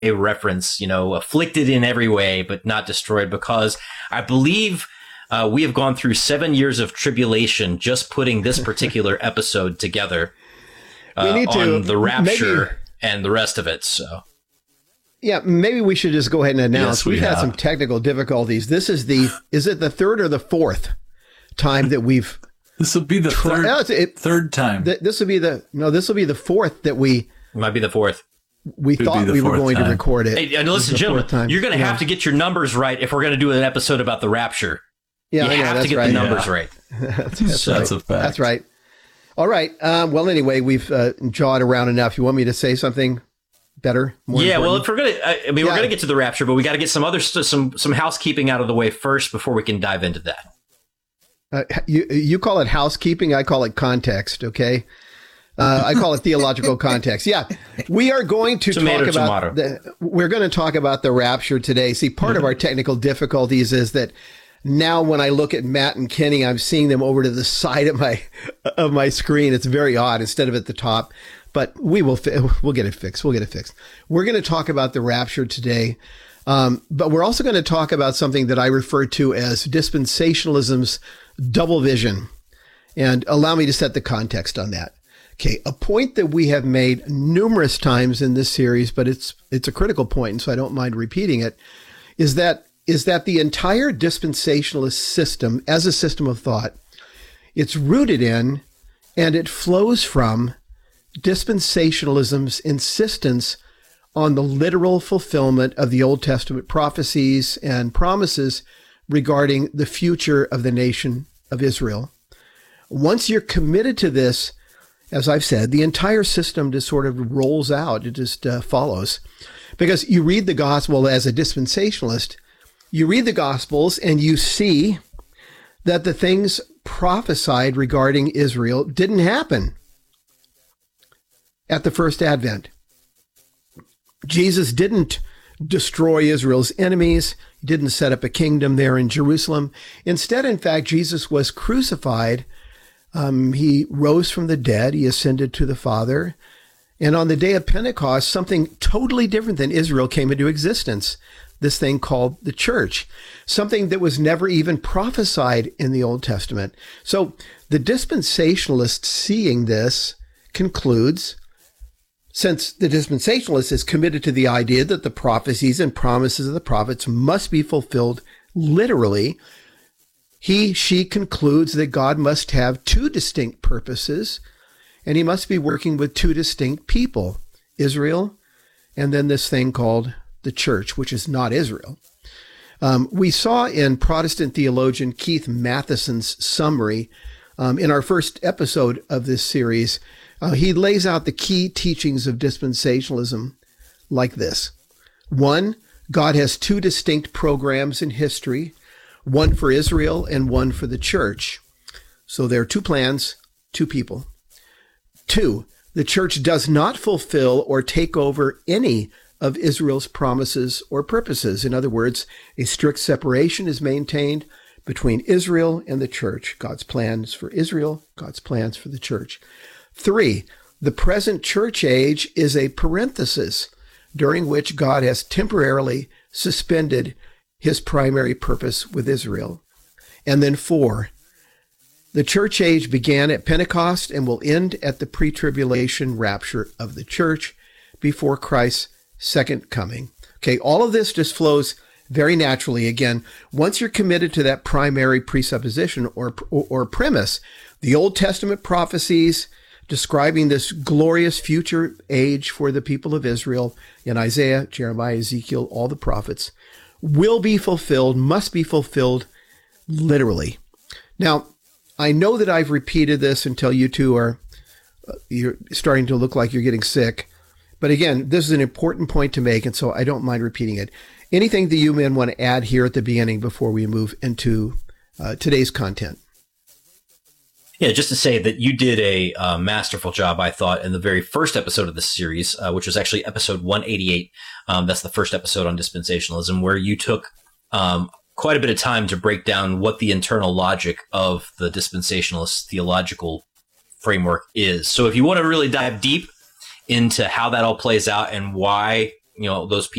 reference, afflicted in every way, but not destroyed, because I believe we have gone through 7 years of tribulation just putting this particular episode together we need on the rapture and the rest of it. So, yeah, maybe we should just go ahead and announce Yes, we've had some technical difficulties. This is is it the third or the fourth time that we've? This will be the third time. This will be the fourth that we. It might be the fourth. We thought we were going to record it. Hey, and listen, gentlemen, you're going to have to get your numbers right if we're going to do an episode about the rapture. Yeah, you have to get the numbers right. That's a fact. That's right. All right. Well, anyway, we've jawed around enough. You want me to say something better? More important? Well, if we're going to, we're going to get to the rapture, but we got to get some other some housekeeping out of the way first before we can dive into that. You call it housekeeping. I call it context. Okay. I call it theological context. Yeah, we are going to talk about we're going to talk about the rapture today. See, part of our technical difficulties is that now when I look at Matt and Kenny, I'm seeing them over to the side of my screen. It's very odd instead of at the top, but we'll get it fixed. We'll get it fixed. We're going to talk about the rapture today. But we're also going to talk about something that I refer to as dispensationalism's double vision, and allow me to set the context on that. Okay, a point that we have made numerous times in this series, but it's a critical point, and so I don't mind repeating it, is that the entire dispensationalist system, as a system of thought, it's rooted in and it flows from dispensationalism's insistence on the literal fulfillment of the Old Testament prophecies and promises regarding the future of the nation of Israel. Once you're committed to this, as I've said, the entire system just sort of rolls out. It just follows. Because you read the gospel as a dispensationalist, you read the gospels and you see that the things prophesied regarding Israel didn't happen at the first advent. Jesus didn't destroy Israel's enemies. He didn't set up a kingdom there in Jerusalem. Instead, in fact, Jesus was crucified. He rose from the dead. He ascended to the Father. And on the day of Pentecost, something totally different than Israel came into existence. This thing called the church, something that was never even prophesied in the Old Testament. So the dispensationalist, seeing this, concludes, since the dispensationalist is committed to the idea that the prophecies and promises of the prophets must be fulfilled literally, she concludes that God must have two distinct purposes, and he must be working with two distinct people, Israel, and then this thing called the church, which is not Israel. We saw in Protestant theologian Keith Matheson's summary in our first episode of this series. He lays out the key teachings of dispensationalism like this. 1, God has two distinct programs in history, one for Israel and one for the church. So there are two plans, two people. 2, the church does not fulfill or take over any of Israel's promises or purposes. In other words, a strict separation is maintained between Israel and the church. God's plans for Israel, God's plans for the church. 3, the present church age is a parenthesis during which God has temporarily suspended his primary purpose with Israel. And then 4, the church age began at Pentecost and will end at the pre-tribulation rapture of the church before Christ's second coming. Okay, all of this just flows very naturally. Again, once you're committed to that primary presupposition or premise, the Old Testament prophecies describing this glorious future age for the people of Israel in Isaiah, Jeremiah, Ezekiel, all the prophets, will be fulfilled, must be fulfilled literally. Now, I know that I've repeated this until you two you're starting to look like you're getting sick. But again, this is an important point to make, and so I don't mind repeating it. Anything that you men want to add here at the beginning before we move into today's content? Yeah, just to say that you did a masterful job, I thought, in the very first episode of this series, which was actually episode 188. That's the first episode on dispensationalism, where you took quite a bit of time to break down what the internal logic of the dispensationalist theological framework is. So if you want to really dive deep into how that all plays out and why, those